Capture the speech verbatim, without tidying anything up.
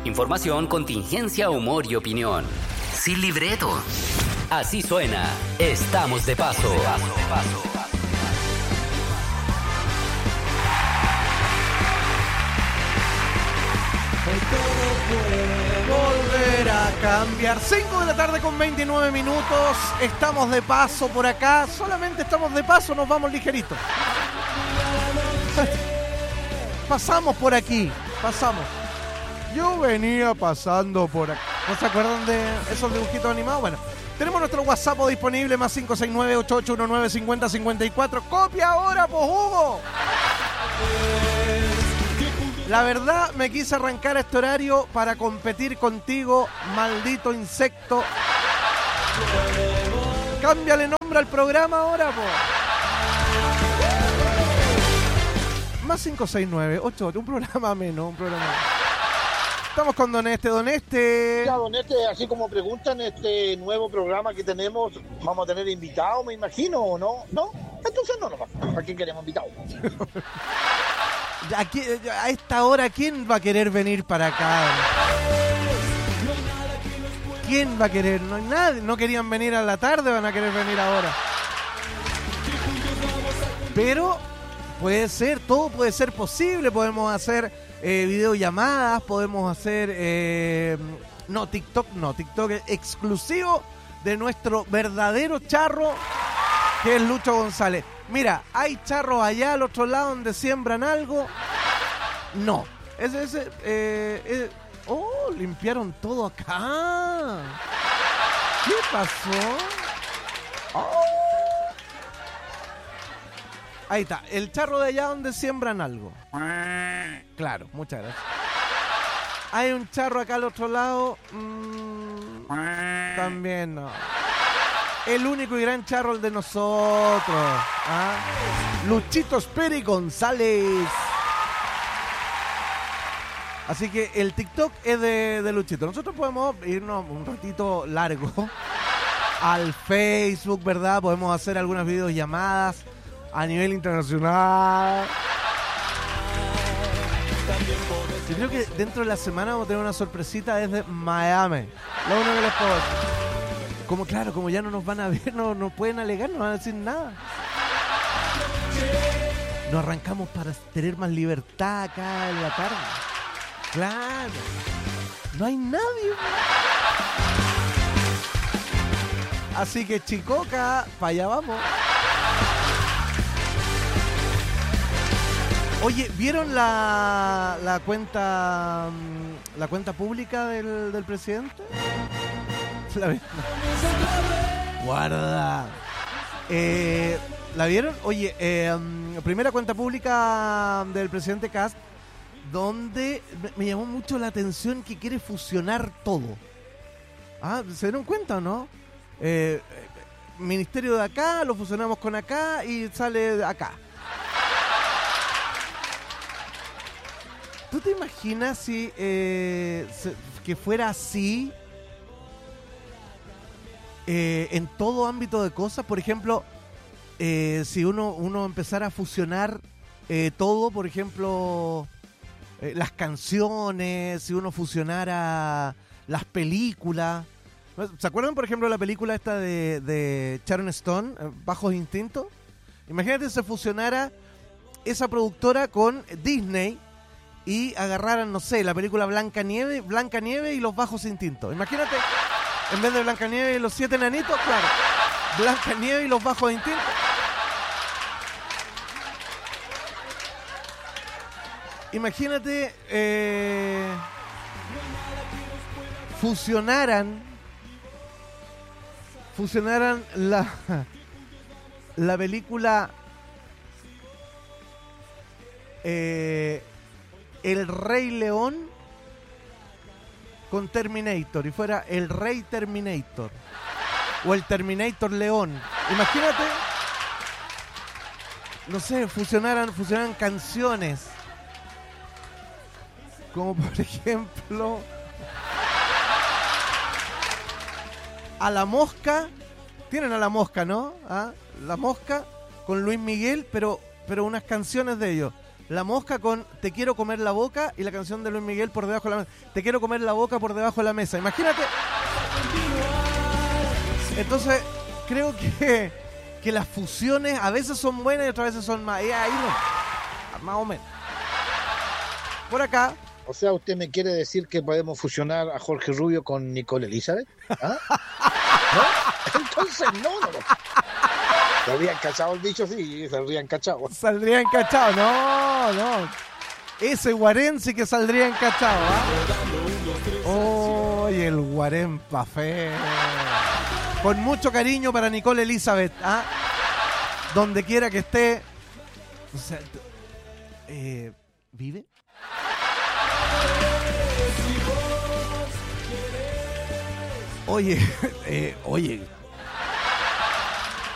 Información, contingencia, humor y opinión. Sin libreto. Así suena. Estamos de paso. De paso, de paso. Todo puede volver a cambiar. cinco de la tarde con veintinueve minutos. Estamos de paso por acá. Solamente estamos de paso, nos vamos ligerito. Pasamos por aquí. Pasamos. Yo venía pasando por acá. ¿No se acuerdan de esos dibujitos animados? Bueno, tenemos nuestro WhatsApp disponible, más cinco seis nueve, ocho ocho uno nueve, cinco cero cinco cuatro. ¡Copia ahora, pues, Hugo! La verdad, me quise arrancar a este horario para competir contigo, maldito insecto. Cámbiale nombre al programa ahora, po. Más cinco seis nueve, ocho ocho, un programa menos, un programa menos. Estamos con Don Este, Don Este. Ya, Don Este, así como preguntan, este nuevo programa que tenemos, ¿vamos a tener invitados, me imagino, o no? ¿No? Entonces no, nomás. ¿Para quién queremos invitados? Aquí, a esta hora, ¿quién va a querer venir para acá? ¿Quién va a querer? No hay nadie. No querían venir a la tarde, van a querer venir ahora. Pero puede ser, todo puede ser posible. Podemos hacer eh, videollamadas, podemos hacer... Eh, no, TikTok no. TikTok es exclusivo de nuestro verdadero charro, que es Lucho González. Mira, ¿hay charros allá al otro lado donde siembran algo? No. Ese, ese, eh, eh, oh, limpiaron todo acá. ¿Qué pasó? Oh. Ahí está, el charro de allá donde siembran algo. Claro, muchas gracias. Hay un charro acá al otro lado. Mm, también no. El único y gran charro, el de nosotros. ¿Ah? Luchito Speri González. Así que el TikTok es de, de Luchito. Nosotros podemos irnos un ratito largo al Facebook, ¿verdad? Podemos hacer algunas videollamadas a nivel internacional. Yo creo que dentro de la semana vamos a tener una sorpresita desde Miami. Lo único que les puedo decir. Como claro, como ya no nos van a ver, no, no pueden alegar, no van a decir nada. Nos arrancamos para tener más libertad acá en la tarde. Claro. No hay nadie. Así que chicoca, para allá vamos. Oye, ¿vieron la, la cuenta la cuenta pública del, del presidente? La vi. Guarda. Eh, ¿La vieron? Oye, eh, primera cuenta pública del presidente Kast, donde me llamó mucho la atención que quiere fusionar todo. Ah, ¿se dieron cuenta o no? Eh, ministerio de acá, lo fusionamos con acá y sale de acá. ¿Tú te imaginas si eh, se, que fuera así? Eh, en todo ámbito de cosas, por ejemplo, eh, si uno, uno empezara a fusionar eh, todo, por ejemplo, eh, las canciones, si uno fusionara las películas. ¿Se acuerdan, por ejemplo, de la película esta de, de Sharon Stone, Bajos Instintos? Imagínate si se fusionara esa productora con Disney y agarraran, no sé, la película Blancanieves, Blancanieves y los Bajos Instintos. Imagínate... En vez de Blancanieves y los siete enanitos, claro. Blancanieves y los Bajos Instintos. Imagínate, eh, fusionaran, fusionaran la, la película eh, El Rey León con Terminator y fuera el Rey Terminator o el Terminator León. Imagínate, no sé, fusionaran, fusionaran canciones como por ejemplo A la Mosca. Tienen A la Mosca, ¿no? ¿Ah? La Mosca con Luis Miguel, pero, pero unas canciones de ellos. La Mosca con Te quiero comer la boca y la canción de Luis Miguel Por debajo de la mesa. Te quiero comer la boca por debajo de la mesa. Imagínate. Entonces, creo que, que las fusiones a veces son buenas y otras veces son más. Eh, ahí no. Más o menos. Por acá. O sea, ¿usted me quiere decir que podemos fusionar a Jorge Rubio con Nicole Elizabeth? ¿Ah? ¿No? Entonces no, no. ¿Se habrían cachado el dicho? Sí, se habrían cachado. Saldrían cachados. No, no. Ese Guarén sí que saldría encachado. ¿Ah? ¡Oh, y el Guarén Pafé! Con mucho cariño para Nicole Elizabeth. ¿Ah? Donde quiera que esté. O sea, eh, ¿vive? Oye, eh, oye,